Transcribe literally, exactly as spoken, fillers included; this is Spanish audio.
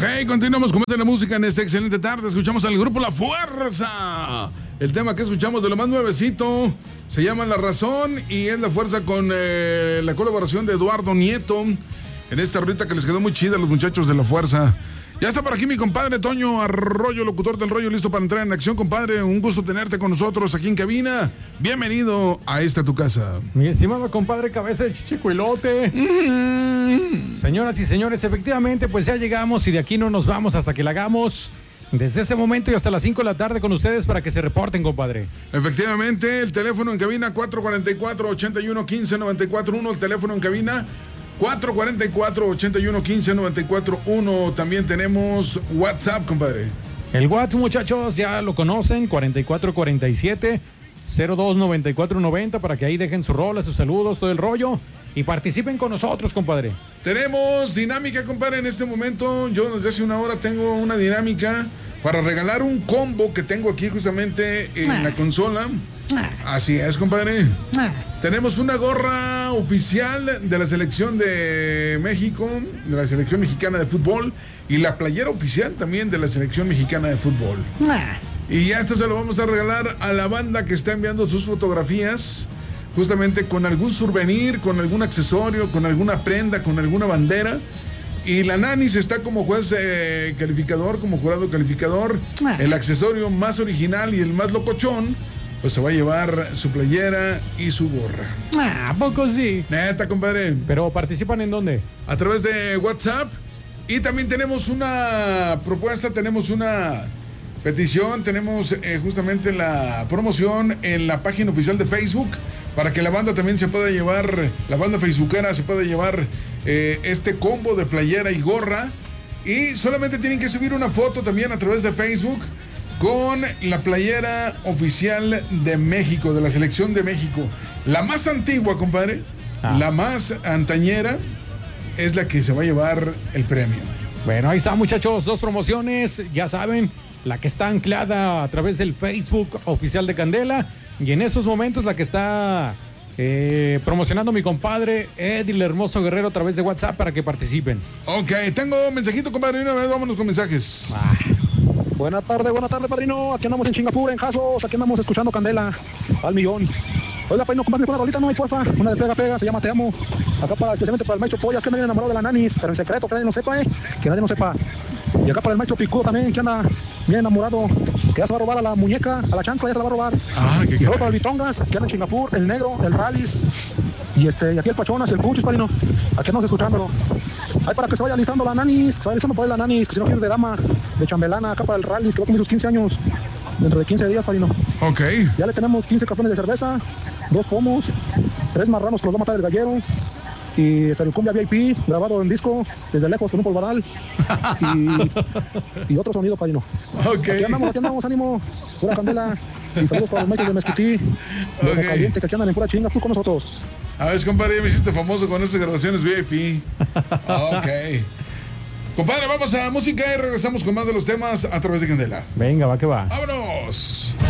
Ok, continuamos con la música en esta excelente tarde. Escuchamos al grupo La Fuerza. El tema que escuchamos de lo más nuevecito se llama La Razón y es La Fuerza con eh, la colaboración de Eduardo Nieto en esta rolita que les quedó muy chida a los muchachos de La Fuerza. Ya está por aquí mi compadre Toño Arroyo, locutor del rollo, listo para entrar en acción, compadre. Un gusto tenerte con nosotros aquí en cabina. Bienvenido a esta tu casa. Mi estimado compadre Cabeza de Chichicuelote. Mm-hmm. Señoras y señores, efectivamente, pues ya llegamos y de aquí no nos vamos hasta que la hagamos. Desde ese momento y hasta las cinco de la tarde con ustedes para que se reporten, compadre. Efectivamente, el teléfono en cabina cuatro cuatro cuatro, ocho uno uno, uno cinco nueve cuatro uno, el teléfono en cabina cuatro cuatro cuatro, ocho uno uno, uno cinco nueve cuatro uno. También tenemos WhatsApp, compadre. El WhatsApp, muchachos, ya lo conocen, cuatro cuatro cuatro siete, cero dos nueve cuatro nueve cero, para que ahí dejen su rola, sus saludos, todo el rollo, y participen con nosotros, compadre. Tenemos dinámica, compadre, en este momento. Yo desde hace una hora tengo una dinámica para regalar un combo que tengo aquí justamente en ah. la consola. Ah. Así es, compadre. Ah. Tenemos una gorra oficial de la selección de México, de la selección mexicana de fútbol, y la playera oficial también de la selección mexicana de fútbol. Ah. Y ya esto se lo vamos a regalar a la banda que está enviando sus fotografías, justamente con algún souvenir, con algún accesorio, con alguna prenda, con alguna bandera. Y la Nanis está como juez eh, calificador, como jurado calificador. Ah. El accesorio más original y el más locochón, pues se va a llevar su playera y su gorra. Ah, ¿a poco sí? Neta, compadre. ¿Pero participan en dónde? A través de WhatsApp. Y también tenemos una propuesta, tenemos una petición, tenemos eh, justamente la promoción en la página oficial de Facebook, para que la banda también se pueda llevar, la banda facebookera se pueda llevar eh, este combo de playera y gorra. Y solamente tienen que subir una foto también a través de Facebook con la playera oficial de México, de la selección de México. La más antigua, compadre, ah. la más antañera, es la que se va a llevar el premio. Bueno, ahí está, muchachos, dos promociones, ya saben, la que está anclada a través del Facebook oficial de Candela, y en estos momentos la que está eh, promocionando mi compadre Eddie el Hermoso Guerrero a través de WhatsApp para que participen. Ok, tengo un mensajito, compadre, una vez, vámonos con mensajes. Ah. Buenas tardes, buenas tardes, padrino. Aquí andamos en Singapur, en Jasos. Aquí andamos escuchando Candela al millón. Oiga, padrino, compadre, una rolita, no hay porfa. Una de pega, pega, se llama Te Amo. Acá para, especialmente para el maestro Pollas, que anda bien enamorado de la Nanis, pero en secreto, que nadie no sepa, eh. Que nadie no sepa. Y acá para el maestro Picudo también, que anda bien enamorado, que ya se va a robar a la muñeca, a la chancla, ya se la va a robar. Ah, qué y luego para el Bitongas, que anda en Singapur, el negro, el Rallis. Y este, y aquí el Pachonas, el Cuchis, padrino. Aquí andamos escuchándolo. Ahí para que se vaya listando la Nanis, que se vaya listando por ahí la Nanis, que si no quiere de dama, de chambelana, acá para el Rallis, que va a cumplir sus quince años dentro de quince días, padrino. Ok. Ya le tenemos quince cartones de cerveza, dos pomos, tres marranos que los va a matar el gallero, y el cumbia V I P grabado en disco desde lejos con un polvadal y, y otro sonido, padrino. Okay. Aquí andamos, aquí andamos, ánimo, pura Candela, y saludos para los maestros de Mezquití, de okay. Caliente, que aquí andan en pura chinga, tú con nosotros. A ver, compadre, ya me hiciste famoso con estas grabaciones V I P. Ok. Compadre, vamos a música y regresamos con más de los temas a través de Candela. Venga, va que va. ¡Vámonos!